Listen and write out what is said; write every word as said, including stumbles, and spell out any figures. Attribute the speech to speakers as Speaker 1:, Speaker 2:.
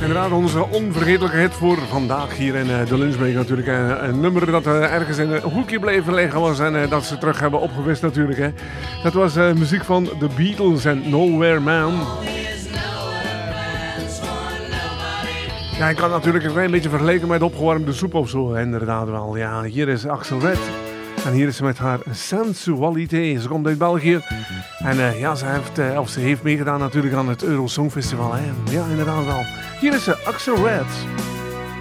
Speaker 1: inderdaad onze onvergetelijke hit voor vandaag hier in uh, de Lunchbreak natuurlijk. Uh, een nummer dat uh, ergens in een hoekje bleven liggen was en uh, dat ze terug hebben opgewist natuurlijk. Hè. Dat was uh, muziek van The Beatles en Nowhere Man. Ja, ik kan natuurlijk een klein beetje vergelijken met opgewarmde soep of zo. Inderdaad wel. Ja, hier is Axel Red. En hier is ze met haar sensualiteit. Ze komt uit België. En uh, ja, ze heeft, uh, of ze heeft meegedaan natuurlijk aan het Eurosong Festival. Hè. Ja, inderdaad wel. Hier is ze, Axel Red.